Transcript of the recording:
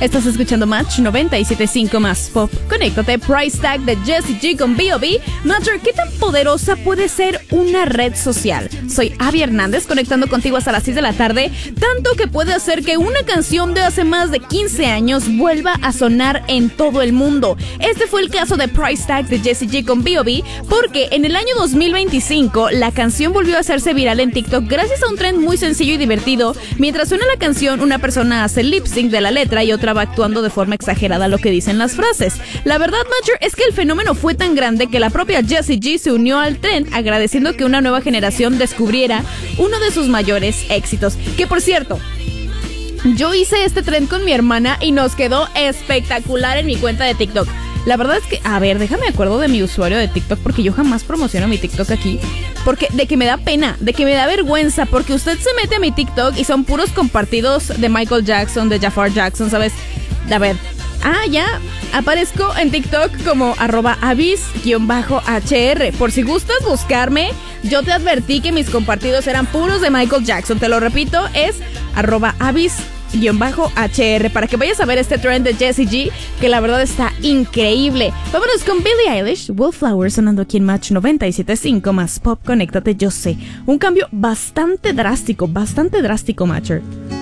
Estás escuchando Match 97.5 más Pop. Conéctate, Price Tag de Jessie G con B.O.B. Matcher, ¿qué tan poderosa puede ser una red social? Soy Abby Hernández, conectando contigo hasta las 6 de la tarde, tanto que puede hacer que una canción de hace más de 15 años vuelva a sonar en todo el mundo. Este fue el caso de Price Tag de Jessie G con B.O.B. porque en el año 2025 la canción volvió a hacerse viral en TikTok gracias a un trend muy sencillo y divertido. Mientras suena la canción, una persona hace lip sync de la letra y otra va actuando de forma exagerada lo que dicen las frases. La verdad, Matcher, es que el fenómeno fue tan grande que la propia Jessie G se unió al trend agradeciendo que una nueva generación descubriera uno de sus mayores éxitos. Que por cierto, yo hice este trend con mi hermana y nos quedó espectacular en mi cuenta de TikTok. La verdad es que, a ver, déjame acuerdo de mi usuario de TikTok porque yo jamás promociono mi TikTok aquí. Porque de que me da pena, de que me da vergüenza, porque usted se mete a mi TikTok y son puros compartidos de Michael Jackson, de Jafar Jackson, ¿sabes? A ver, ya, aparezco en TikTok como @avis_hr. Por si gustas buscarme, yo te advertí que mis compartidos eran puros de Michael Jackson. Te lo repito, es @avis_hr para que vayas a ver este trend de Jessie G, que la verdad está increíble. Vámonos con Billie Eilish, Wallflower, sonando aquí en Match 97.5 más Pop. Conéctate, yo sé. Un cambio bastante drástico, Matcher.